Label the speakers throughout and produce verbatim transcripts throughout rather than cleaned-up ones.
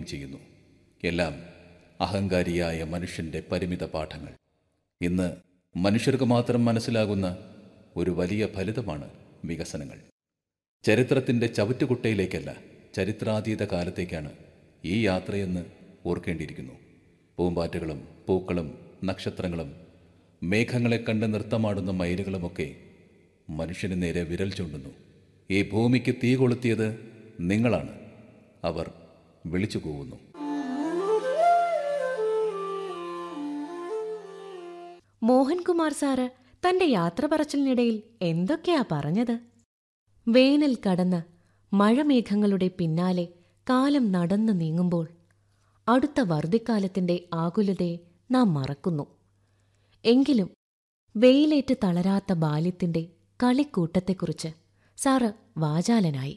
Speaker 1: ചെയ്യുന്നു. എല്ലാം അഹങ്കാരിയായ മനുഷ്യൻ്റെ പരിമിത പാഠങ്ങൾ. ഇന്ന് മനുഷ്യർക്ക് മാത്രം മനസ്സിലാകുന്ന ഒരു വലിയ ഫലിതമാണ് വികസനങ്ങൾ. ചരിത്രത്തിൻ്റെ ചവറ്റുകുട്ടയിലേക്കല്ല, ചരിത്രാതീത കാലത്തേക്കാണ് ഈ യാത്രയെന്ന് ഓർക്കേണ്ടിയിരിക്കുന്നു. പൂമ്പാറ്റകളും പൂക്കളും നക്ഷത്രങ്ങളും മേഘങ്ങളെ കണ്ട് നൃത്തമാടുന്ന മയിലുകളുമൊക്കെ മനുഷ്യന് നേരെ വിരൽ ചൂണ്ടുന്നു. ഈ ഭൂമിക്ക് തീ കൊളുത്തിയത് നിങ്ങളാണ്, അവർ വിളിച്ചു കൂവുന്നു.
Speaker 2: മോഹൻകുമാർ സാറ് തന്റെ യാത്ര പറച്ചിലിനിടയിൽ എന്തൊക്കെയാ പറഞ്ഞത്? വേനൽ കടന്ന് മഴമേഘങ്ങളുടെ പിന്നാലെ കാലം നടന്നു നീങ്ങുമ്പോൾ അടുത്ത വറുതിക്കാലത്തിന്റെ ആകുലതയെ നാം മറക്കുന്നു. എങ്കിലും വെയിലേറ്റ് തളരാത്ത ബാല്യത്തിന്റെ കളിക്കൂട്ടത്തെക്കുറിച്ച് സാറ് വാചാലനായി.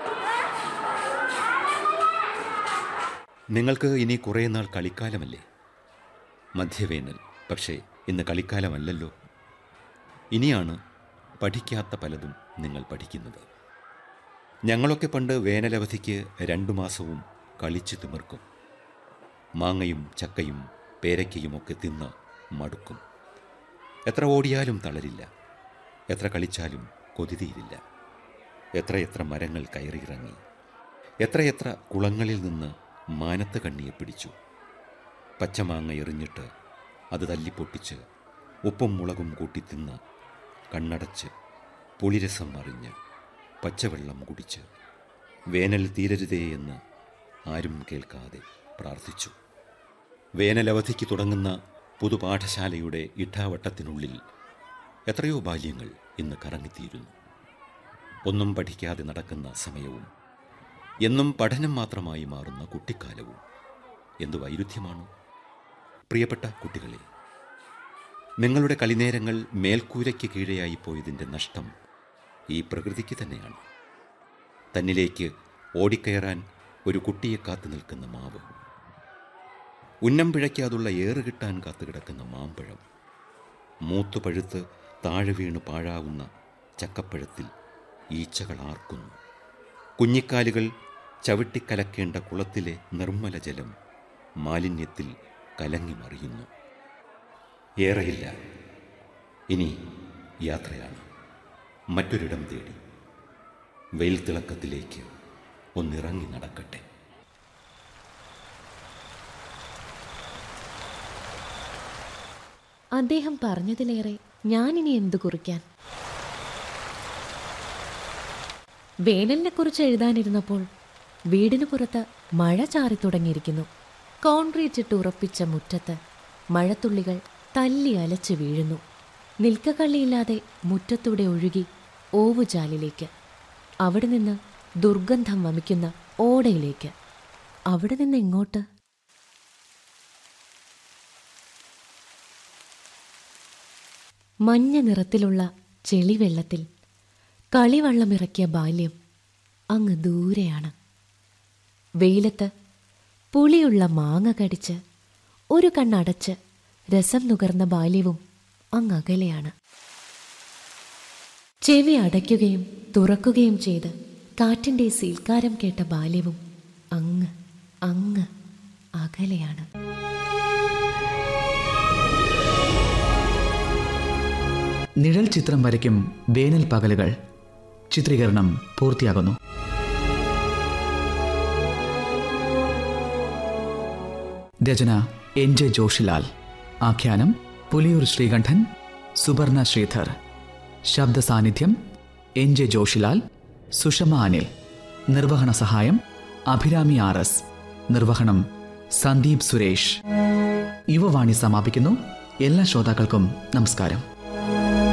Speaker 3: നിങ്ങൾക്ക് ഇനി കുറേ നാൾ കളിക്കാലമല്ലേ? മധ്യവേനൽ. പക്ഷേ ഇന്ന് കളിക്കാലമല്ലല്ലോ. ഇനിയാണ് പഠിക്കാത്ത പലതും നിങ്ങൾ പഠിക്കുന്നത്. ഞങ്ങളൊക്കെ പണ്ട് വേനലവധിക്ക് രണ്ടു മാസവും കളിച്ചു തിമിർക്കും. മാങ്ങയും ചക്കയും പേരയ്ക്കയുമൊക്കെ തിന്ന് മടുക്കും. എത്ര ഓടിയാലും തളരില്ല, എത്ര കളിച്ചാലും കൊതിതീരില്ല. എത്രയെത്ര മരങ്ങൾ കയറിയിറങ്ങി, എത്രയെത്ര കുളങ്ങളിൽ നിന്ന് മാനത്ത് കണ്ണിയെ പിടിച്ചു. പച്ചമാങ്ങ എറിഞ്ഞിട്ട് അത് തല്ലിപ്പൊട്ടിച്ച് ഉപ്പും മുളകും കൂട്ടി തിന്ന് കണ്ണടച്ച് പുളിരസം അറിഞ്ഞ് പച്ചവെള്ളം കുടിച്ച് വേനൽ തീരരുതേ എന്ന് ആരും കേൾക്കാതെ പ്രാർത്ഥിച്ചു. വേനലവധിക്ക് തുടങ്ങുന്ന പുതുപാഠശാലയുടെ ഇട്ടാവട്ടത്തിനുള്ളിൽ എത്രയോ ബാല്യങ്ങൾ ഇന്ന് കറങ്ങിത്തീരുന്നു. ഒന്നും പഠിക്കാതെ നടക്കുന്ന സമയവും എന്നും പഠനം മാത്രമായി മാറുന്ന കുട്ടിക്കാലവും എന്തു വൈരുദ്ധ്യമാണ്. പ്രിയപ്പെട്ട കുട്ടികളെ, നിങ്ങളുടെ കളിനേരങ്ങൾ മേൽക്കൂരയ്ക്ക് കീഴെയായി പോയതിൻ്റെ നഷ്ടം ഈ പ്രകൃതിക്ക് തന്നെയാണ്. തന്നിലേക്ക് ഓടിക്കയറാൻ ഒരു കുട്ടിയെ കാത്തു നിൽക്കുന്ന മാവ്, ഉന്നം പിഴയ്ക്കാതുള്ള ഏറ് കിട്ടാൻ കാത്തുകിടക്കുന്ന മാമ്പഴം, മൂത്തുപഴുത്ത് താഴെ വീണ് പാഴാവുന്ന ചക്കപ്പഴത്തിൽ ഈച്ചകൾ ആർക്കുന്നു. കുഞ്ഞിക്കാലുകൾ ചവിട്ടിക്കലക്കേണ്ട കുളത്തിലെ നിർമ്മല ജലം മാലിന്യത്തിൽ കലങ്ങി മറിയുന്നു. ഏറെയില്ല, ഇനി യാത്രയാണ് മറ്റൊരിടം തേടി. വെയിൽ തിളക്കത്തിലേക്ക് ഒന്നിറങ്ങി നടക്കട്ടെ.
Speaker 2: അദ്ദേഹം പറഞ്ഞതിലേറെ ഞാനിനി എന്തു കുറിക്കാൻ? വേനലിനെക്കുറിച്ച് എഴുതാനിരുന്നപ്പോൾ വീടിനു പുറത്ത് മഴ ചാറി തുടങ്ങിയിരിക്കുന്നു. കോൺക്രീറ്റ് ഇട്ട് ഉറപ്പിച്ച മുറ്റത്ത് മഴത്തുള്ളികൾ തല്ലി അലച്ച് വീഴുന്നു. നിൽക്കക്കള്ളിയില്ലാതെ മുറ്റത്തൂടെ ഒഴുകി ഓവുചാലിലേക്ക്, അവിടെ നിന്ന് ദുർഗന്ധം വമിക്കുന്ന ഓടയിലേക്ക്, അവിടെ നിന്ന് എങ്ങോട്ട്? മഞ്ഞ നിറത്തിലുള്ള ചെളിവെള്ളത്തിൽ കളിവള്ളമിറക്കിയ ബാല്യം അങ്ങ് ദൂരെയാണ്. വെയിലത്ത് പുളിയുള്ള മാങ്ങ കടിച്ച് ഒരു കണ്ണടച്ച് രസം നുകർന്ന ബാല്യവും അങ്ങകലെയാണ്. ചെവി അടയ്ക്കുകയും തുറക്കുകയും ചെയ്ത് കാറ്റിൻ്റെ സീൽക്കാരം കേട്ട ബാല്യവും അങ്ങ് അങ്ങ് അകലെയാണ്.
Speaker 4: നിഴൽ ചിത്രം വരയ്ക്കും വേനൽ പകലുകൾ ചിത്രീകരണം പൂർത്തിയാകുന്നു. രചന എൻ ജെ ജോഷിലാൽ. ആഖ്യാനം പുലിയൂർ ശ്രീകണ്ഠൻ, സുവർണ ശ്രീധർ. ശബ്ദ സാന്നിധ്യം എൻ ജെ ജോഷിലാൽ, സുഷമ അനിൽ. നിർവഹണ സഹായം അഭിരാമി ആർ എസ്. നിർവഹണം സന്ദീപ് സുരേഷ്. യുവവാണി സമാപിക്കുന്നു. എല്ലാ ശ്രോതാക്കൾക്കും നമസ്കാരം.